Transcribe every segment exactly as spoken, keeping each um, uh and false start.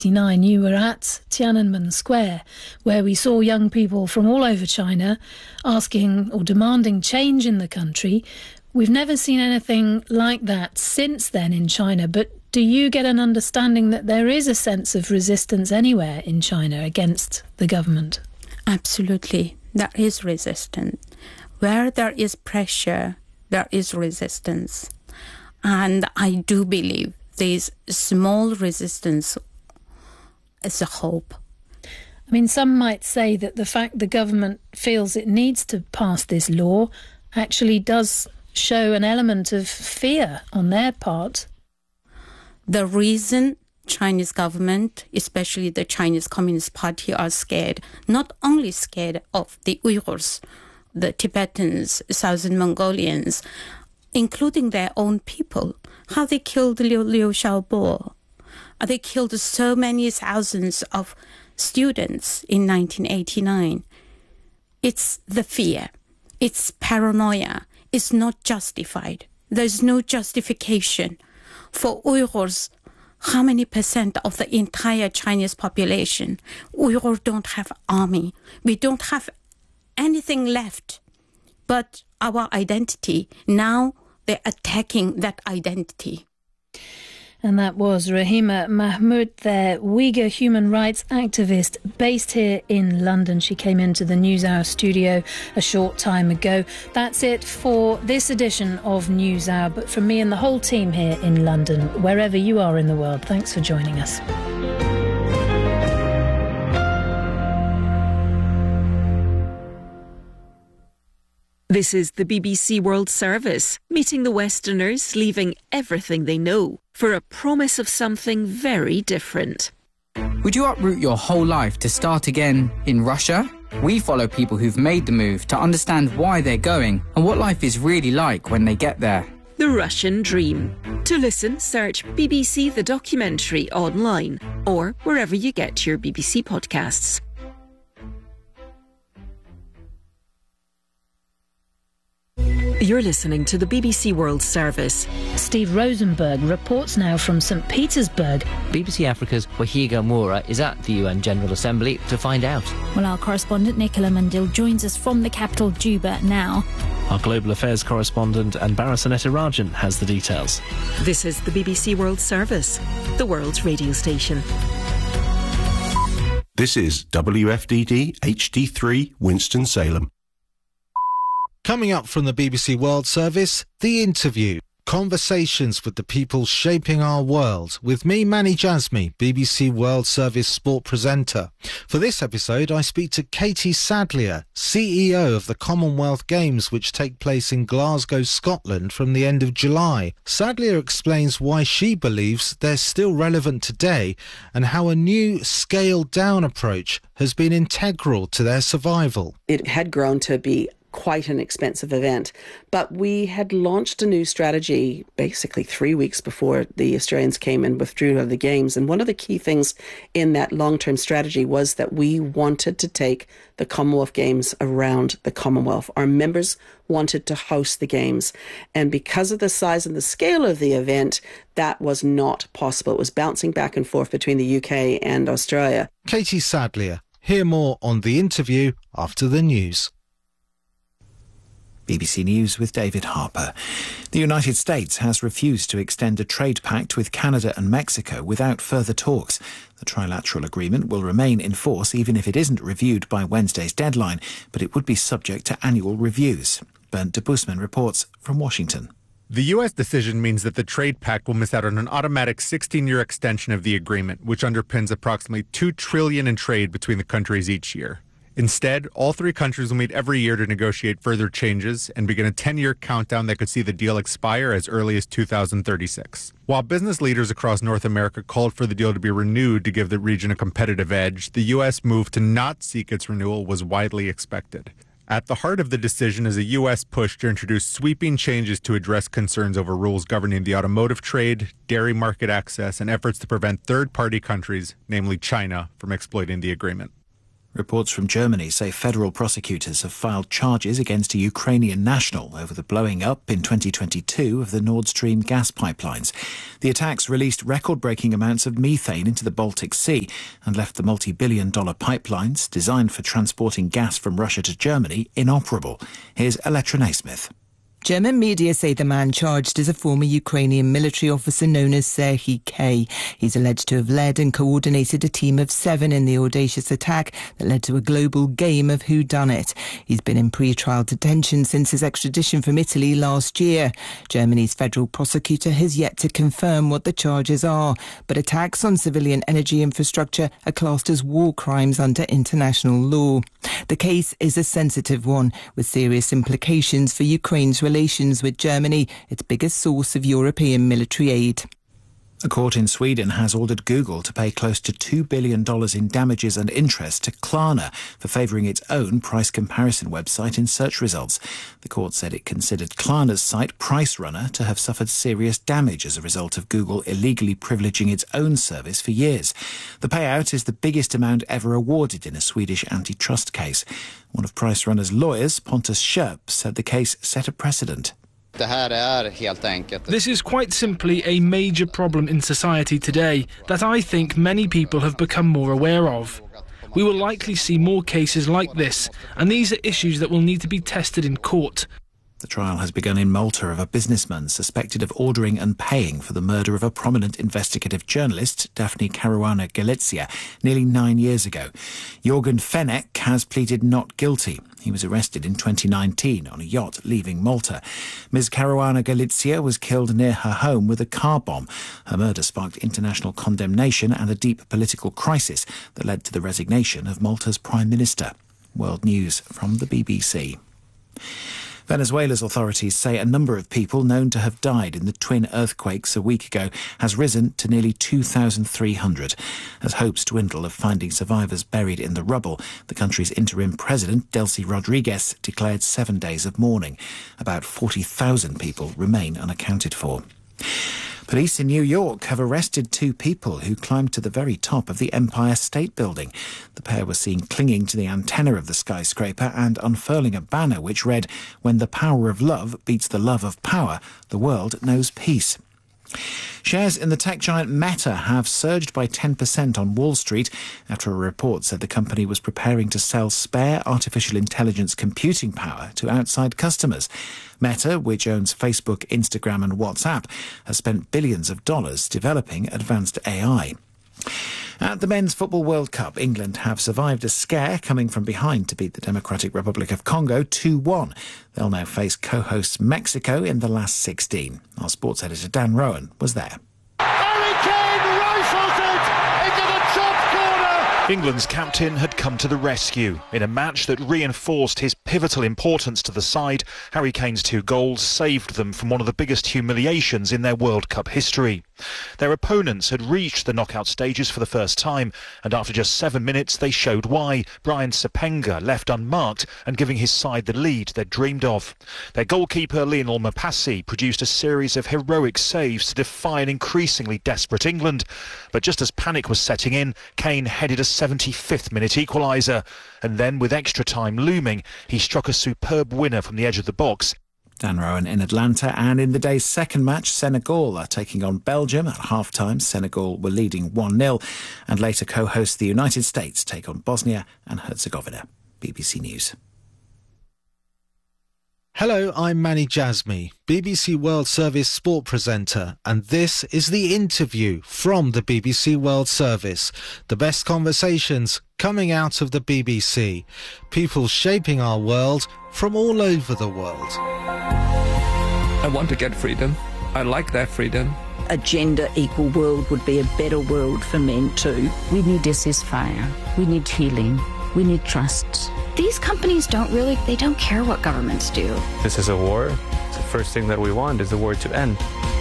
You were at Tiananmen Square, where we saw young people from all over China asking or demanding change in the country. We've never seen anything like that since then in China, but do you get an understanding that there is a sense of resistance anywhere in China against the government? Absolutely, there is resistance. Where there is pressure, there is resistance. And I do believe there's small resistance as a hope. I mean, some might say that the fact the government feels it needs to pass this law actually does show an element of fear on their part. The reason Chinese government, especially the Chinese Communist Party, are scared, not only scared of the Uyghurs, the Tibetans, Southern Mongolians, including their own people, how they killed Liu, Liu Xiaobo. They killed so many thousands of students in nineteen eighty-nine. It's the fear. It's paranoia. It's not justified. There's no justification. For Uyghurs, how many percent of the entire Chinese population? Uyghurs don't have army. We don't have anything left but our identity. Now they're attacking that identity. And that was Rahima Mahmood, the Uyghur human rights activist based here in London. She came into the NewsHour studio a short time ago. That's it for this edition of NewsHour. But from me and the whole team here in London, wherever you are in the world, thanks for joining us. This is the B B C World Service, meeting the Westerners, leaving everything they know for a promise of something very different. Would you uproot your whole life to start again in Russia? We follow people who've made the move to understand why they're going and what life is really like when they get there. The Russian Dream. To listen, search B B C The Documentary online or wherever you get your B B C podcasts. You're listening to the B B C World Service. Steve Rosenberg reports now from St Petersburg. B B C Africa's Wahiga Moura is at the U N General Assembly to find out. Well, our correspondent Nicola Mundil joins us from the capital, Juba, now. Our Global Affairs correspondent Anbara Sanetta-Rajan has the details. This is the B B C World Service, the world's radio station. This is W F D D H D three Winston-Salem. Coming up from the B B C World Service, The Interview. Conversations with the people shaping our world. With me, Manny Jasmi, B B C World Service sport presenter. For this episode, I speak to Katie Sadlier, C E O of the Commonwealth Games, which take place in Glasgow, Scotland from the end of July. Sadlier explains why she believes they're still relevant today and how a new scaled-down approach has been integral to their survival. It had grown to be quite an expensive event, but we had launched a new strategy basically three weeks before the Australians came and withdrew out of the Games. And one of the key things in that long-term strategy was that we wanted to take the Commonwealth Games around the Commonwealth. Our members wanted to host the Games. And because of the size and the scale of the event, that was not possible. It was bouncing back and forth between the U K and Australia. Katie Sadlier. Hear more on The Interview after the news. B B C News with David Harper. The United States has refused to extend a trade pact with Canada and Mexico without further talks. The trilateral agreement will remain in force even if it isn't reviewed by Wednesday's deadline, but it would be subject to annual reviews. Bernd de Busman reports from Washington. The U S decision means that the trade pact will miss out on an automatic sixteen-year extension of the agreement, which underpins approximately two trillion dollars in trade between the countries each year. Instead, all three countries will meet every year to negotiate further changes and begin a ten-year countdown that could see the deal expire as early as two thousand thirty-six. While business leaders across North America called for the deal to be renewed to give the region a competitive edge, the U S move to not seek its renewal was widely expected. At the heart of the decision is a U S push to introduce sweeping changes to address concerns over rules governing the automotive trade, dairy market access, and efforts to prevent third-party countries, namely China, from exploiting the agreement. Reports from Germany say federal prosecutors have filed charges against a Ukrainian national over the blowing up in twenty twenty-two of the Nord Stream gas pipelines. The attacks released record-breaking amounts of methane into the Baltic Sea and left the multi-billion dollar pipelines, designed for transporting gas from Russia to Germany, inoperable. Here's Electra Naismith. German media say the man charged is a former Ukrainian military officer known as Serhiy K. He's alleged to have led and coordinated a team of seven in the audacious attack that led to a global game of whodunit. He's been in pre-trial detention since his extradition from Italy last year. Germany's federal prosecutor has yet to confirm what the charges are, but attacks on civilian energy infrastructure are classed as war crimes under international law. The case is a sensitive one, with serious implications for Ukraine's relations with Germany, its biggest source of European military aid. A court in Sweden has ordered Google to pay close to two billion dollars in damages and interest to Klarna for favouring its own price comparison website in search results. The court said it considered Klarna's site PriceRunner to have suffered serious damage as a result of Google illegally privileging its own service for years. The payout is the biggest amount ever awarded in a Swedish antitrust case. One of PriceRunner's lawyers, Pontus Scherp, said the case set a precedent. This is quite simply a major problem in society today that I think many people have become more aware of. We will likely see more cases like this, and these are issues that will need to be tested in court. The trial has begun in Malta of a businessman suspected of ordering and paying for the murder of a prominent investigative journalist, Daphne Caruana Galizia, nearly nine years ago. Jorgen Fenech has pleaded not guilty. He was arrested in twenty nineteen on a yacht leaving Malta. Miz Caruana Galizia was killed near her home with a car bomb. Her murder sparked international condemnation and a deep political crisis that led to the resignation of Malta's Prime Minister. World News from the B B C. Venezuela's authorities say a number of people known to have died in the twin earthquakes a week ago has risen to nearly two thousand three hundred. As hopes dwindle of finding survivors buried in the rubble, the country's interim president, Delcy Rodriguez, declared seven days of mourning. About forty thousand people remain unaccounted for. Police in New York have arrested two people who climbed to the very top of the Empire State Building. The pair were seen clinging to the antenna of the skyscraper and unfurling a banner which read, "When the power of love beats the love of power, the world knows peace." Shares in the tech giant Meta have surged by ten percent on Wall Street after a report said the company was preparing to sell spare artificial intelligence computing power to outside customers. Meta, which owns Facebook, Instagram and WhatsApp, has spent billions of dollars developing advanced A I. At the Men's Football World Cup, England have survived a scare coming from behind to beat the Democratic Republic of Congo two one. They'll now face co-hosts Mexico in the last sixteen. Our sports editor Dan Rowan was there. England's captain had come to the rescue. In a match that reinforced his pivotal importance to the side, Harry Kane's two goals saved them from one of the biggest humiliations in their World Cup history. Their opponents had reached the knockout stages for the first time, and after just seven minutes they showed why. Brian Sepenga left unmarked and giving his side the lead they'd dreamed of. Their goalkeeper Lionel Mapassi produced a series of heroic saves to defy an increasingly desperate England. But just as panic was setting in, Kane headed a seventy-fifth minute equaliser, and then with extra time looming, he struck a superb winner from the edge of the box. Dan Rowan in Atlanta. And in the day's second match, Senegal are taking on Belgium. At half-time, Senegal were leading one nil, and later co-hosts the United States take on Bosnia and Herzegovina. B B C News. Hello, I'm Manny Jasmy, B B C World Service sport presenter, and this is The Interview from the B B C World Service. The best conversations coming out of the B B C. People shaping our world from all over the world. I want to get freedom. I like that freedom. A gender equal world would be a better world for men too. We need a ceasefire. We need healing. We need trust. These companies don't really, they don't care what governments do. This is a war. The first thing that we want is the war to end.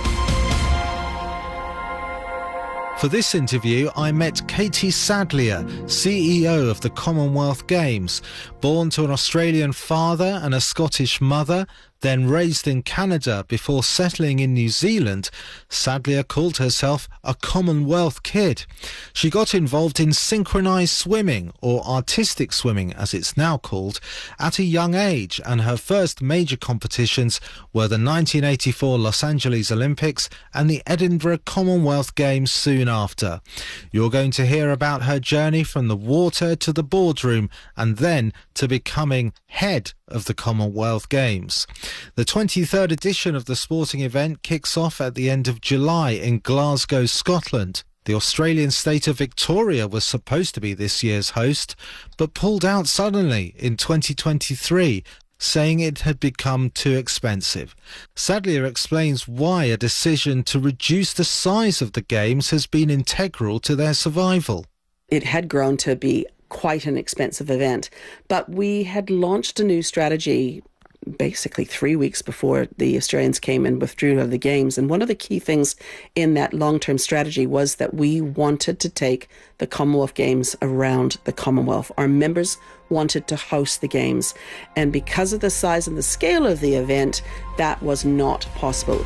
For this interview, I met Katie Sadlier, C E O of the Commonwealth Games. Born to an Australian father and a Scottish mother, Then raised in Canada before settling in New Zealand, Sadlier called herself a Commonwealth kid. She got involved in synchronised swimming, or artistic swimming as it's now called, at a young age, and her first major competitions were the nineteen eighty-four Los Angeles Olympics and the Edinburgh Commonwealth Games soon after. You're going to hear about her journey from the water to the boardroom and then to becoming head of the Commonwealth Games. The twenty-third edition of the sporting event kicks off at the end of July in Glasgow, Scotland. The Australian state of Victoria was supposed to be this year's host, but pulled out suddenly in twenty twenty-three, saying it had become too expensive. Sadlier explains why a decision to reduce the size of the Games has been integral to their survival. It had grown to be quite an expensive event, but we had launched a new strategy basically three weeks before the Australians came and withdrew of the Games. And one of the key things in that long-term strategy was that we wanted to take the Commonwealth Games around the Commonwealth. Our members wanted to host the Games. And because of the size and the scale of the event, that was not possible.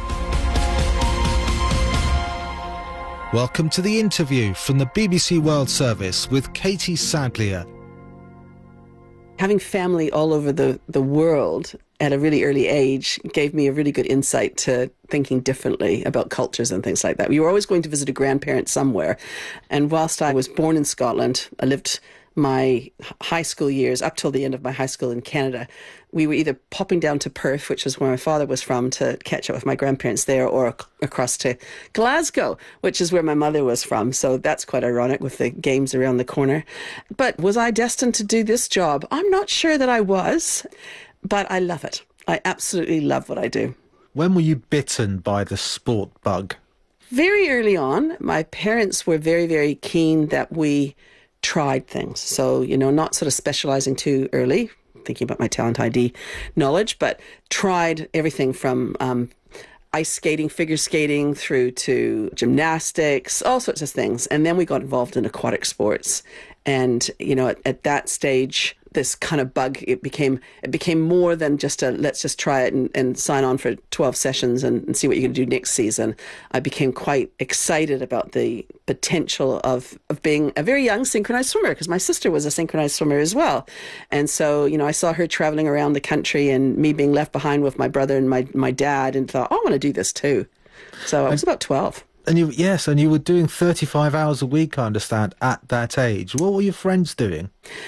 Welcome to the interview from the B B C World Service with Katie Sadlier. Having family all over the, the world at a really early age gave me a really good insight to thinking differently about cultures and things like that. We were always going to visit a grandparent somewhere. And whilst I was born in Scotland, I lived my high school years up till the end of my high school in Canada. We were either popping down to Perth, which is where my father was from, to catch up with my grandparents there, or ac- across to Glasgow, which is where my mother was from. So that's quite ironic with the Games around the corner. But was I destined to do this job? I'm not sure that I was, but I love it. I absolutely love what I do. When were you bitten by the sport bug? Very early on. My parents were very, very keen that we tried things. So, you know, not sort of specializing too early, thinking about my talent I D knowledge, but tried everything from um, ice skating, figure skating, through to gymnastics, all sorts of things. And then we got involved in aquatic sports. And, you know, at, at that stage, this kind of bug, it became it became more than just a let's just try it and, and sign on for twelve sessions and, and see what you can do next season. I became quite excited about the potential of, of being a very young synchronized swimmer, because my sister was a synchronized swimmer as well. And so, you know, I saw her traveling around the country and me being left behind with my brother and my, my dad, and thought, oh, I want to do this too. So I was about twelve. And you, yes, and you were doing thirty-five hours a week, I understand, at that age. What were your friends doing?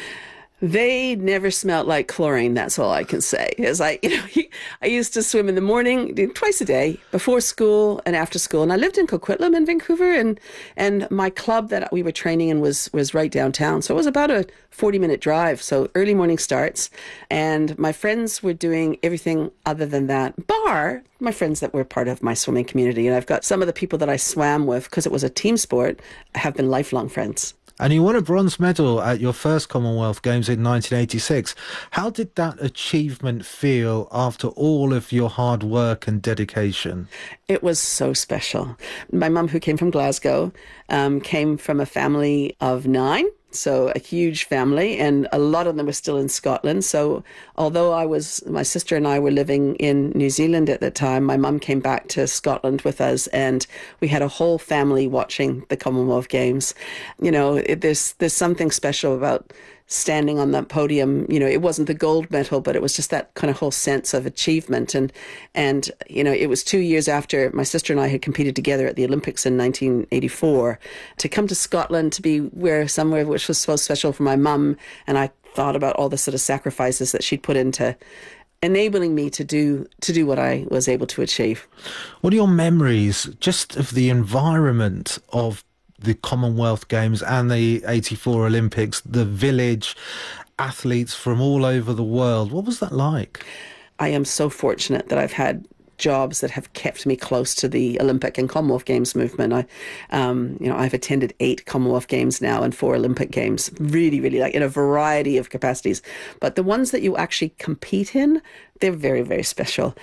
They never smelled like chlorine. That's all I can say. As I, you know, I used to swim in the morning, twice a day, before school and after school. And I lived in Coquitlam in Vancouver, and and my club that we were training in was was right downtown. So it was about a forty minute drive. So early morning starts, and my friends were doing everything other than that, bar my friends that were part of my swimming community. And I've got some of the people that I swam with, because it was a team sport, have been lifelong friends. And you won a bronze medal at your first Commonwealth Games in nineteen eighty-six. How did that achievement feel after all of your hard work and dedication? It was so special. My mum, who came from Glasgow, um, came from a family of nine. So a huge family, and a lot of them were still in Scotland. So although I was, my sister and I were living in New Zealand at the time, my mum came back to Scotland with us, and we had a whole family watching the Commonwealth Games. You know, it, there's there's something special about standing on that podium. You know, it wasn't the gold medal, but it was just that kind of whole sense of achievement. And, and you know, it was two years after my sister and I had competed together at the Olympics in nineteen eighty-four, to come to Scotland, to be where somewhere which was so special for my mum. And I thought about all the sort of sacrifices that she'd put into enabling me to do to do what I was able to achieve. What are your memories just of the environment of the Commonwealth Games and the eighty-four Olympics, the village, athletes from all over the world? What was that like? I am so fortunate that I've had jobs that have kept me close to the Olympic and Commonwealth Games movement. I, um, you know, I've attended eight Commonwealth Games now and four Olympic Games, really, really like in a variety of capacities. But the ones that you actually compete in, they're very, very special.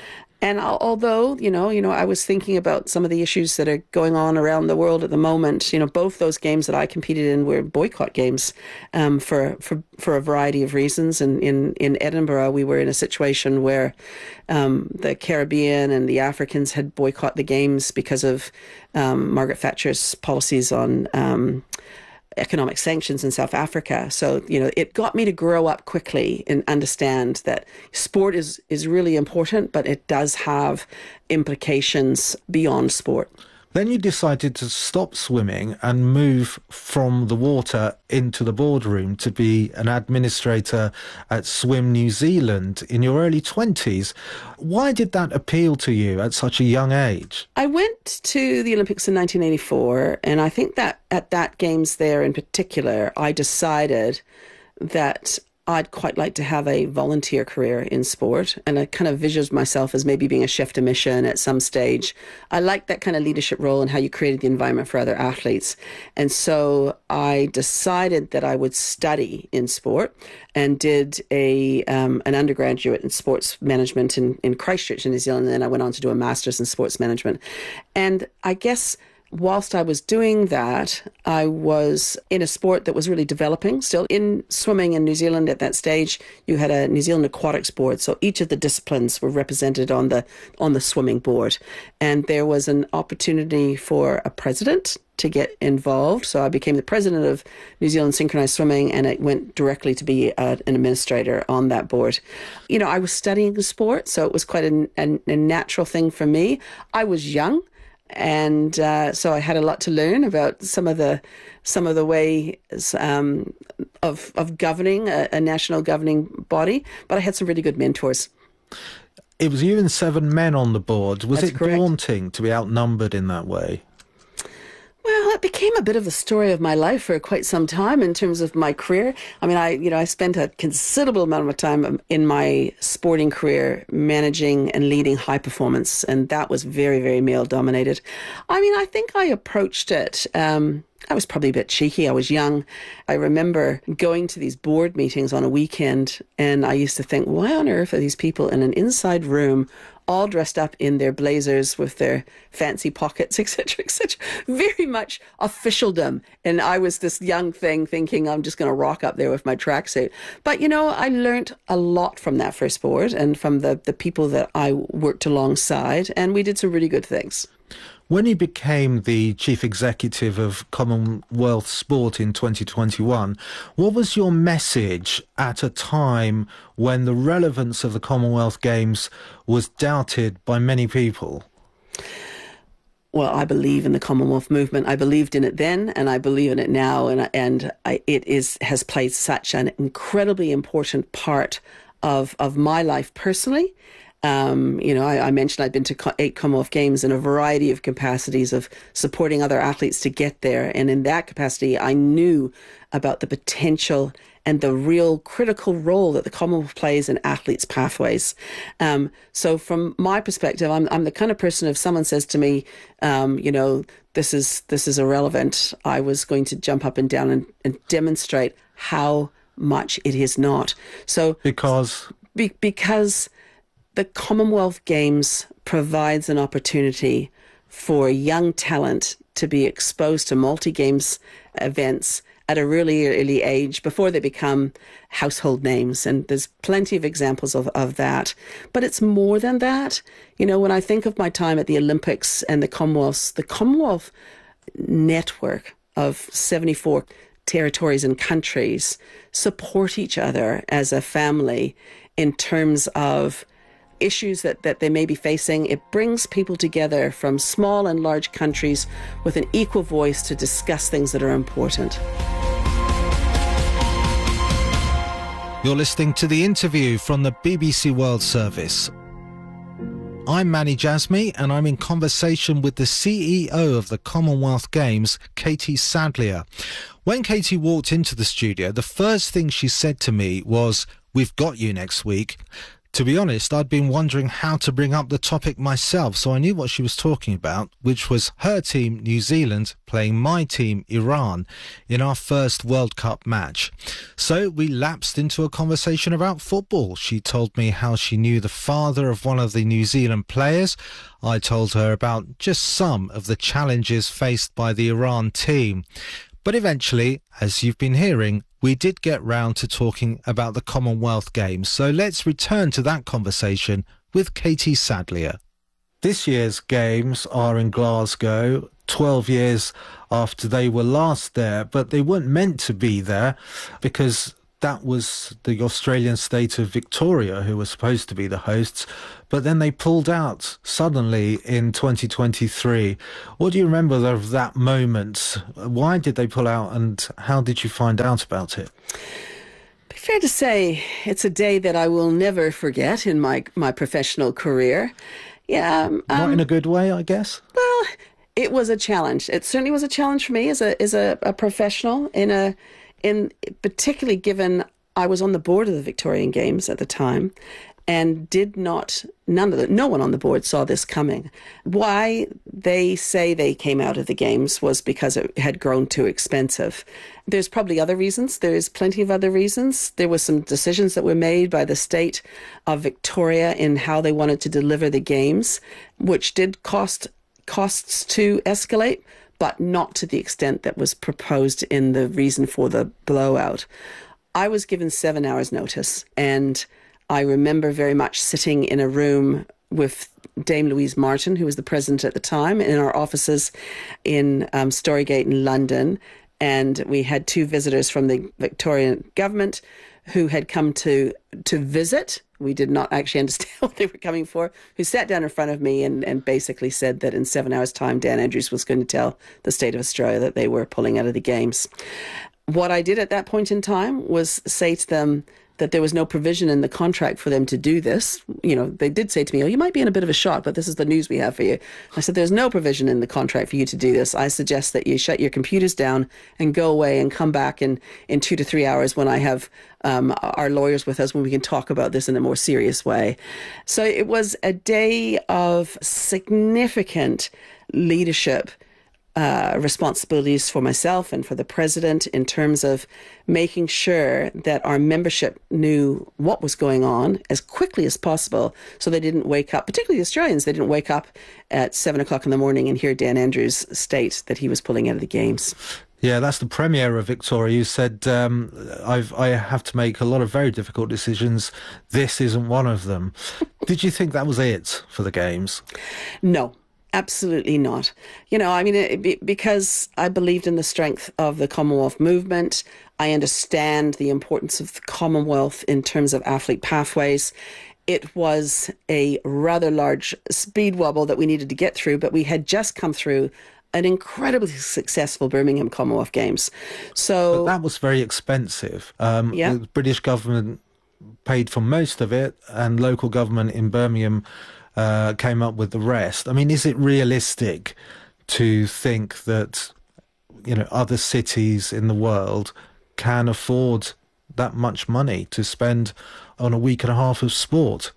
And although, you know, you know, I was thinking about some of the issues that are going on around the world at the moment, you know, both those games that I competed in were boycott games um, for, for, for a variety of reasons. And in, in Edinburgh, we were in a situation where um, the Caribbean and the Africans had boycotted the games because of um, Margaret Thatcher's policies on um economic sanctions in South Africa. So, you know, it got me to grow up quickly and understand that sport is, is really important, but it does have implications beyond sport. Then you decided to stop swimming and move from the water into the boardroom to be an administrator at Swim New Zealand in your early twenties. Why did that appeal to you at such a young age? I went to the Olympics in nineteen eighty-four, and I think that at that Games there in particular, I decided that I'd quite like to have a volunteer career in sport, and I kind of visualized myself as maybe being a chef de mission at some stage. I liked that kind of leadership role and how you created the environment for other athletes. And so I decided that I would study in sport and did a um, an undergraduate in sports management in, in Christchurch in New Zealand, and then I went on to do a master's in sports management. And I guess whilst I was doing that, I was in a sport that was really developing still. In swimming in New Zealand at that stage, you had a New Zealand Aquatics Board, so each of the disciplines were represented on the on the swimming board. And there was an opportunity for a president to get involved. So I became the president of New Zealand Synchronized Swimming, and it went directly to be a, an administrator on that board. You know, I was studying the sport, so it was quite a, a, a natural thing for me. I was young. And uh, so I had a lot to learn about some of the some of the ways um, of of governing a, a national governing body. But I had some really good mentors. It was you and seven men on the board. Was That's it correct. daunting to be outnumbered in that way? Well, it became a bit of the story of my life for quite some time in terms of my career. I mean, I, you know, I spent a considerable amount of time in my sporting career managing and leading high performance, and that was very, very male dominated. I mean, I think I approached it. Um, I was probably a bit cheeky. I was young. I remember going to these board meetings on a weekend, and I used to think, why on earth are these people in an inside room all dressed up in their blazers with their fancy pockets, et cetera, et cetera. Very much officialdom. And I was this young thing thinking I'm just going to rock up there with my tracksuit. But, you know, I learned a lot from that first board and from the, the people that I worked alongside, and we did some really good things. When you became the chief executive of Commonwealth Sport in twenty twenty-one, what was your message at a time when the relevance of the Commonwealth Games was doubted by many people? Well, I believe in the Commonwealth movement. I believed in it then, and I believe in it now, and and I, it is has played such an incredibly important part of of my life personally. Um, you know, I, I mentioned I'd been to eight Commonwealth Games in a variety of capacities of supporting other athletes to get there. And in that capacity, I knew about the potential and the real critical role that the Commonwealth plays in athletes' pathways. Um, so from my perspective, I'm, I'm the kind of person, if someone says to me, um, you know, this is this is irrelevant, I was going to jump up and down and, and demonstrate how much it is not. So Because? Be, because... The Commonwealth Games provides an opportunity for young talent to be exposed to multi-games events at a really early age before they become household names. And there's plenty of examples of, of that. But it's more than that. You know, when I think of my time at the Olympics and the Commonwealths, the Commonwealth network of seventy-four territories and countries support each other as a family in terms of issues that, that they may be facing. It brings people together from small and large countries with an equal voice to discuss things that are important. You're listening to the interview from the B B C World Service. I'm Manny Jasmy, and I'm in conversation with the C E O of the Commonwealth Games, Katie Sadlier. When Katie walked into the studio, the first thing she said to me was, "We've got you next week." To be honest, I'd been wondering how to bring up the topic myself, so I knew what she was talking about, which was her team, New Zealand, playing my team, Iran, in our first World Cup match. So we lapsed into a conversation about football. She told me how she knew the father of one of the New Zealand players. I told her about just some of the challenges faced by the Iran team. But eventually, as you've been hearing, we did get round to talking about the Commonwealth Games, so let's return to that conversation with Katie Sadlier. This year's Games are in Glasgow, twelve years after they were last there, but they weren't meant to be there because that was the Australian state of Victoria who were supposed to be the hosts, but then they pulled out suddenly in twenty twenty-three. What do you remember of that moment? Why did they pull out and how did you find out about it? Be fair to say it's a day that I will never forget in my, my professional career. Yeah, um, Not in a good way, I guess? Well, it was a challenge. It certainly was a challenge for me as a as a, a professional in a in particularly given I was on the board of the Victorian Games at the time and did not, none of the, no one on the board saw this coming. Why they say they came out of the Games was because it had grown too expensive. There's probably other reasons. There's plenty of other reasons. There were some decisions that were made by the state of Victoria in how they wanted to deliver the Games, which did cost costs to escalate, but not to the extent that was proposed in the reason for the blowout. I was given seven hours notice, and I remember very much sitting in a room with Dame Louise Martin, who was the president at the time, in our offices in um, Storygate in London, and we had two visitors from the Victorian government who had come to to visit. We did not actually understand what they were coming for, who sat down in front of me and, and basically said that in seven hours' time, Dan Andrews was going to tell the state of Australia that they were pulling out of the Games. What I did at that point in time was say to them that there was no provision in the contract for them to do this. You know, they did say to me, oh, you might be in a bit of a shock, but this is the news we have for you. I said, there's no provision in the contract for you to do this. I suggest that you shut your computers down and go away and come back in, in two to three hours when I have um, our lawyers with us, when we can talk about this in a more serious way. So it was a day of significant leadership Uh, responsibilities for myself and for the president in terms of making sure that our membership knew what was going on as quickly as possible so they didn't wake up, particularly the Australians, they didn't wake up at seven o'clock in the morning and hear Dan Andrews state that he was pulling out of the Games. Yeah, that's the Premier of Victoria. You said, um, I've, I have to make a lot of very difficult decisions. This isn't one of them. Did you think that was it for the Games? No. Absolutely not. You know, I mean, it, because I believed in the strength of the Commonwealth movement. I understand the importance of the Commonwealth in terms of athlete pathways. It was a rather large speed wobble that we needed to get through, but we had just come through an incredibly successful Birmingham Commonwealth Games. So but that was very expensive. Um, yeah. The British government paid for most of it, and local government in Birmingham Uh, came up with the rest. I mean, is it realistic to think that, you know, other cities in the world can afford that much money to spend on a week and a half of sport?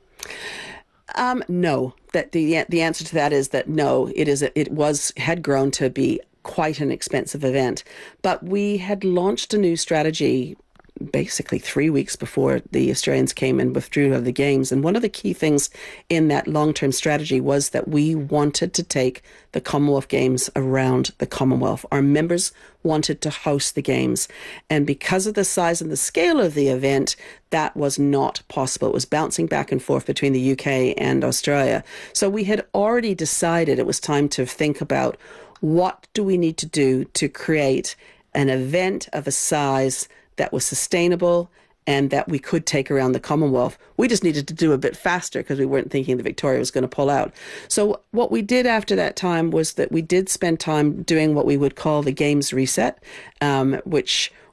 Um, no. That the the answer to that is that no. It is. It was had grown to be quite an expensive event, but we had launched a new strategy basically three weeks before the Australians came and withdrew of the Games. And one of the key things in that long-term strategy was that we wanted to take the Commonwealth Games around the Commonwealth. Our members wanted to host the Games. And because of the size and the scale of the event, that was not possible. It was bouncing back and forth between the U K and Australia. So we had already decided it was time to think about what do we need to do to create an event of a size that was sustainable and that we could take around the Commonwealth. We just needed to do a bit faster because we weren't thinking that Victoria was going to pull out. So what we did after that time was that we did spend time doing what we would call the Games Reset, um, which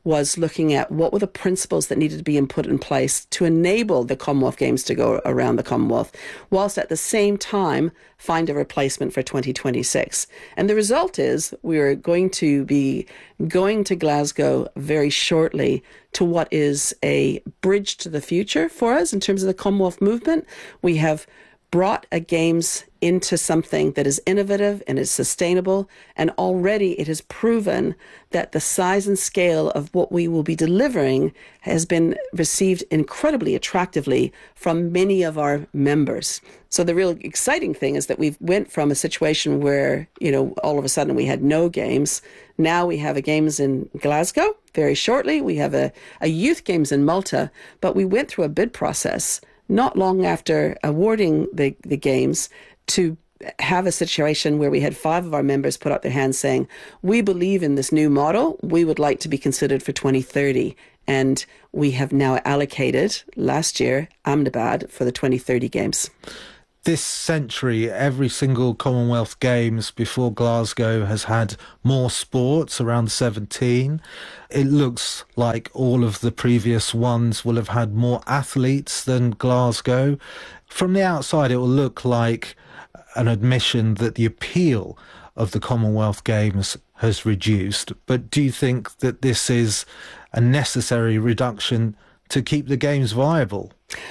was looking at what were the principles that needed to be put in place to enable the Commonwealth Games to go around the Commonwealth, whilst at the same time find a replacement for twenty twenty-six. And the result is we are going to be going to Glasgow very shortly to what is a bridge to the future for us in terms of the Commonwealth movement. We have brought a Games into something that is innovative and is sustainable, and already it has proven that the size and scale of what we will be delivering has been received incredibly attractively from many of our members. So the real exciting thing is that we've went from a situation where, you know, all of a sudden we had no Games. Now we have a Games in Glasgow very shortly. We have a, a Youth Games in Malta, but we went through a bid process not long after awarding the, the Games to have a situation where we had five of our members put up their hands saying, we believe in this new model, we would like to be considered for twenty thirty. And we have now allocated, last year, Ahmedabad for the twenty thirty Games. This century, every single Commonwealth Games before Glasgow has had more sports, around seventeen. It looks like all of the previous ones will have had more athletes than Glasgow. From the outside, it will look like an admission that the appeal of the Commonwealth Games has reduced. But do you think that this is a necessary reduction to keep the Games viable?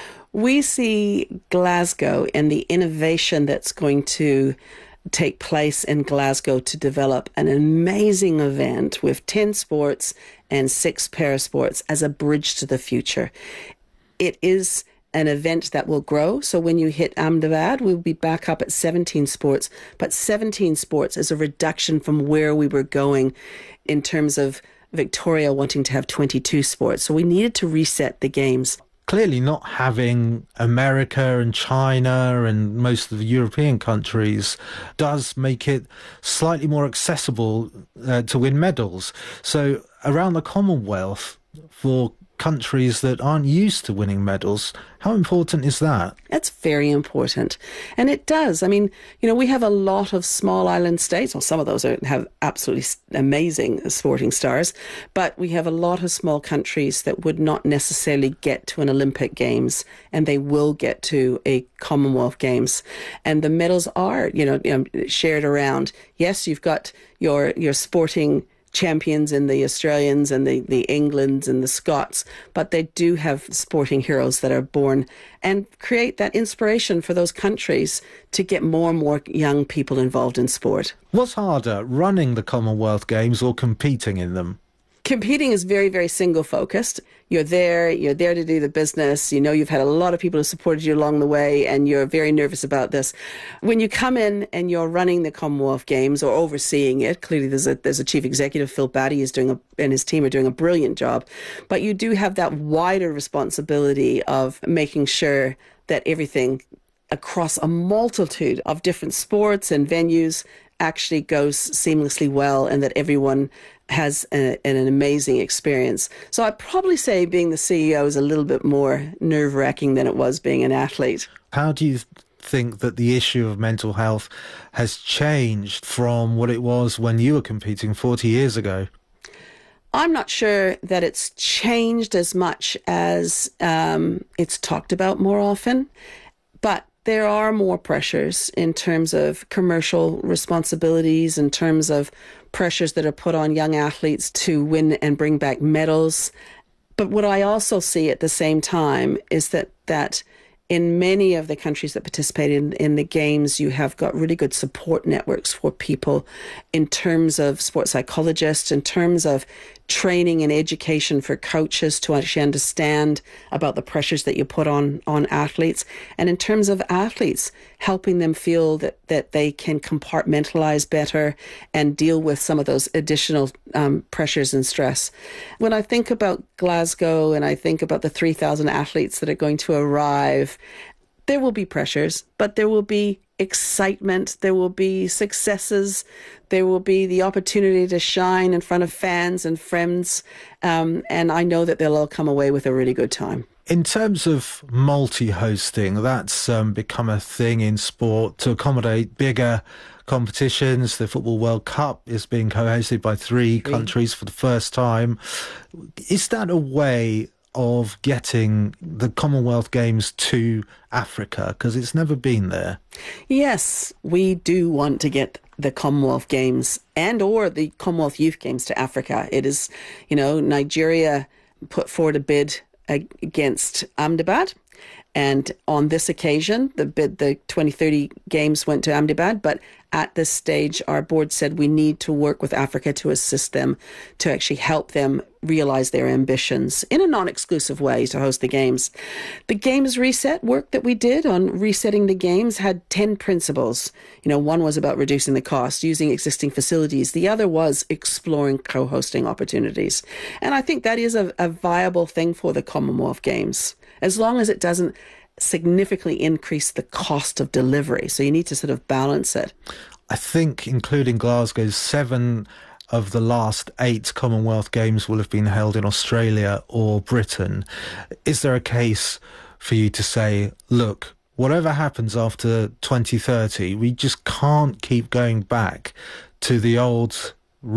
We see Glasgow and the innovation that's going to take place in Glasgow to develop an amazing event with ten sports and six parasports as a bridge to the future. It is an event that will grow. So when you hit Ahmedabad, we'll be back up at seventeen sports. But seventeen sports is a reduction from where we were going in terms of Victoria wanting to have twenty-two sports. So we needed to reset the Games. Clearly not having America and China and most of the European countries does make it slightly more accessible uh, to win medals. So around the Commonwealth, for countries that aren't used to winning medals, how important is that? That's very important. And it does. I mean, you know, we have a lot of small island states. Well, some of those are, have absolutely amazing sporting stars, but we have a lot of small countries that would not necessarily get to an Olympic Games, and they will get to a Commonwealth Games. And the medals are, you know, you know shared around. Yes, you've got your your sporting champions in the Australians and the, the Englands and the Scots, but they do have sporting heroes that are born and create that inspiration for those countries to get more and more young people involved in sport. What's harder, running the Commonwealth Games or competing in them? Competing is very, very single-focused. You're there, you're there to do the business. You know you've had a lot of people who supported you along the way, and you're very nervous about this. When you come in and you're running the Commonwealth Games or overseeing it, clearly there's a there's a chief executive, Phil Batty, is doing a, and his team are doing a brilliant job. But you do have that wider responsibility of making sure that everything across a multitude of different sports and venues actually goes seamlessly well, and that everyone has a, an amazing experience. So I'd probably say being the C E O is a little bit more nerve-wracking than it was being an athlete. How do you think that the issue of mental health has changed from what it was when you were competing forty years ago? I'm not sure that it's changed as much as um, it's talked about more often, but there are more pressures in terms of commercial responsibilities, in terms of pressures that are put on young athletes to win and bring back medals. But what I also see at the same time is that that in many of the countries that participate in, in the Games, you have got really good support networks for people in terms of sports psychologists, in terms of training and education for coaches to actually understand about the pressures that you put on, on athletes, and in terms of athletes, helping them feel that, that they can compartmentalize better and deal with some of those additional um, pressures and stress. When I think about Glasgow and I think about the three thousand athletes that are going to arrive, there will be pressures, but there will be excitement, there will be successes, there will be the opportunity to shine in front of fans and friends, um, and I know that they'll all come away with a really good time. In terms of multi-hosting, that's um, become a thing in sport to accommodate bigger competitions. The Football World Cup is being co-hosted by three countries for the first time. Is that a way of getting the Commonwealth Games to Africa? Because it's never been there. Yes, we do want to get the Commonwealth Games and or the Commonwealth Youth Games to Africa. It is, you know, Nigeria put forward a bid against Ahmedabad. And on this occasion, the bid, the twenty thirty games went to Ahmedabad. But at this stage, our board said we need to work with Africa to assist them, to actually help them realize their ambitions in a non-exclusive way to host the games. The games reset work that we did on resetting the games had ten principles. You know, one was about reducing the cost, using existing facilities. The other was exploring co-hosting opportunities. And I think that is a, a viable thing for the Commonwealth Games, as long as it doesn't significantly increase the cost of delivery. So you need to sort of balance it. I think, including Glasgow, seven of the last eight Commonwealth Games will have been held in Australia or Britain. Is there a case for you to say, look, whatever happens after twenty thirty, we just can't keep going back to the old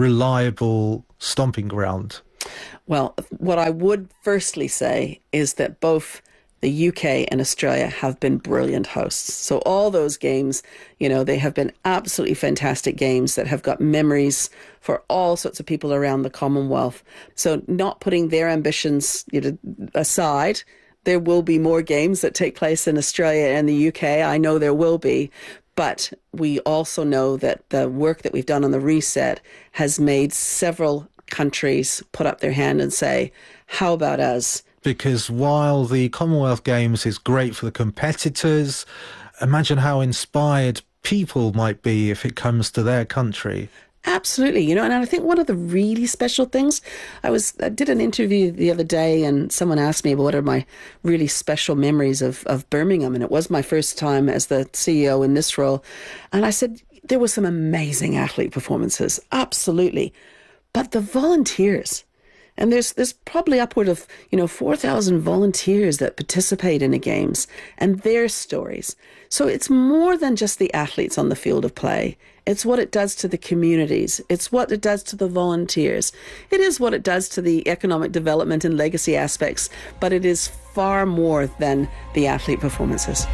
reliable stomping ground? Well, what I would firstly say is that both the U K and Australia have been brilliant hosts. So all those games, you know, they have been absolutely fantastic games that have got memories for all sorts of people around the Commonwealth. So not putting their ambitions, you know, aside, there will be more games that take place in Australia and the U K. I know there will be. But we also know that the work that we've done on the reset has made several countries put up their hand and say, how about us? Because while the Commonwealth Games is great for the competitors, imagine how inspired people might be if it comes to their country. Absolutely. You know, and I think one of the really special things, I was I did an interview the other day and someone asked me what are my really special memories of, of Birmingham. And it was my first time as the C E O in this role. And I said, there were some amazing athlete performances. Absolutely. But the volunteers, and there's there's probably upward of, you know, four thousand volunteers that participate in the games and their stories. So it's more than just the athletes on the field of play. It's what it does to the communities. It's what it does to the volunteers. It is what it does to the economic development and legacy aspects, but it is far more than the athlete performances.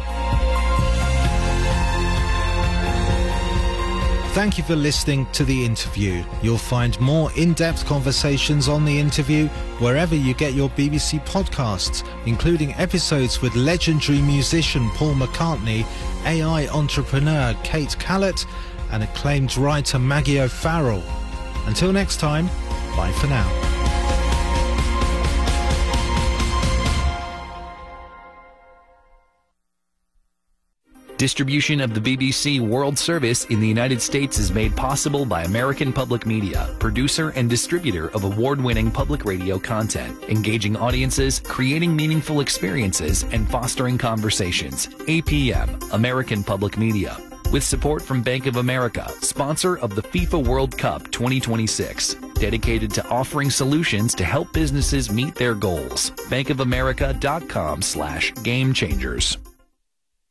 Thank you for listening to The Interview. You'll find more in-depth conversations on The Interview wherever you get your B B C podcasts, including episodes with legendary musician Paul McCartney, A I entrepreneur Kate Callett, and acclaimed writer Maggie O'Farrell. Until next time, bye for now. Distribution of the B B C World Service in the United States is made possible by American Public Media, producer and distributor of award-winning public radio content, engaging audiences, creating meaningful experiences, and fostering conversations. A P M, American Public Media. With support from Bank of America, sponsor of the FIFA World Cup twenty twenty-six. Dedicated to offering solutions to help businesses meet their goals. bankofamerica.com slash game changers.